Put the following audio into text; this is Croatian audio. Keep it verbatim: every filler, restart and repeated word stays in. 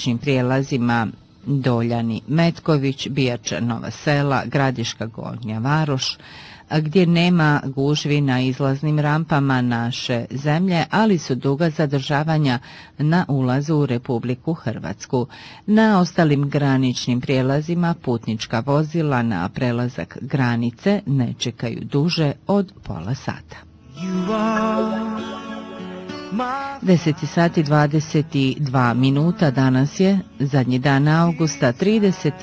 graničnim prijelazima Doljani, Metković, Bijača, Nova Sela, Gradiška, Gornja Varoš, gdje nema gužvi na izlaznim rampama naše zemlje, ali su duga zadržavanja na ulazu u Republiku Hrvatsku. Na ostalim graničnim prijelazima putnička vozila na prelazak granice ne čekaju duže od pola sata. deset sati dvadeset dva minuta, danas je zadnji dan avgusta, trideset